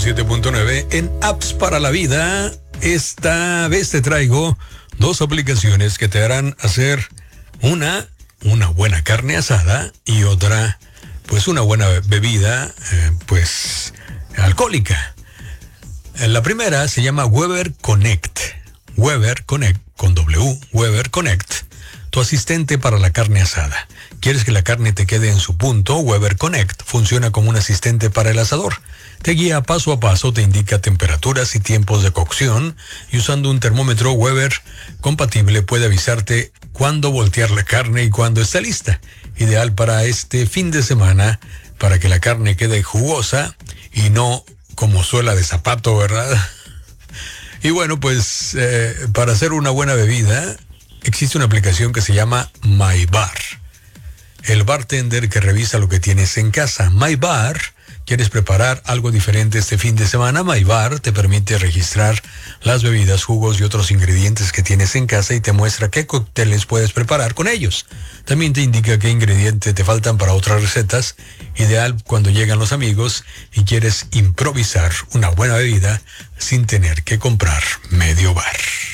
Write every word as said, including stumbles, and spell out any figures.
siete punto nueve en Apps para la Vida. Esta vez te traigo dos aplicaciones que te harán hacer una, una buena carne asada y otra, pues una buena bebida, eh, pues alcohólica. La primera se llama Weber Connect. Weber Connect, con W, Weber Connect, tu asistente para la carne asada. ¿Quieres que la carne te quede en su punto? Weber Connect funciona como un asistente para el asador. Te guía paso a paso, te indica temperaturas y tiempos de cocción y usando un termómetro Weber compatible puede avisarte cuándo voltear la carne y cuándo está lista. Ideal para este fin de semana para que la carne quede jugosa y no como suela de zapato, ¿verdad? Y bueno, pues eh, para hacer una buena bebida existe una aplicación que se llama My Bar. El bartender que revisa lo que tienes en casa. My Bar, ¿quieres preparar algo diferente este fin de semana? My Bar te permite registrar las bebidas, jugos y otros ingredientes que tienes en casa y te muestra qué cócteles puedes preparar con ellos. También te indica qué ingredientes te faltan para otras recetas, ideal cuando llegan los amigos y quieres improvisar una buena bebida sin tener que comprar medio bar.